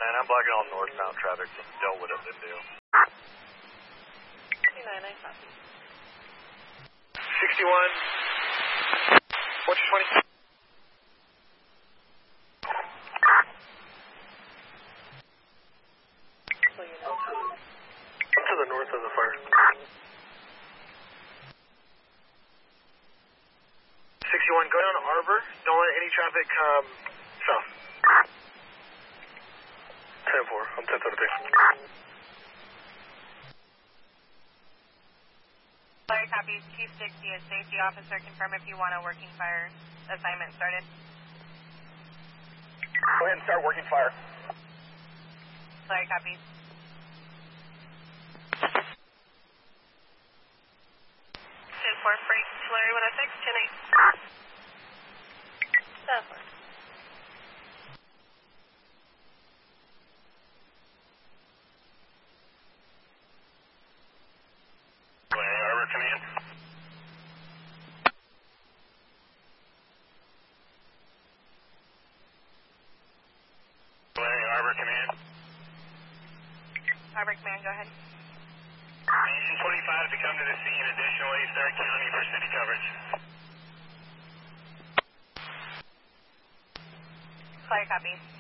Man, I'm blocking all northbound traffic from Delwood up Lindale. 29, I copy. 61. What's your 20? I'm to the north of the fire. 61, go down to Arbor. Don't let any traffic come south. 10-4, I'm 10 to the base. Larry copies 260, a safety officer. Confirm if you want a working fire assignment started. Go ahead and start working fire. Larry copies. 10-4, break. Larry 106, 10-8. 7-4. Arbor Command. Arbor Command. Arbor Command, go ahead. Engine 25 to come to the scene. Additionally, start county for city coverage. Larry copies.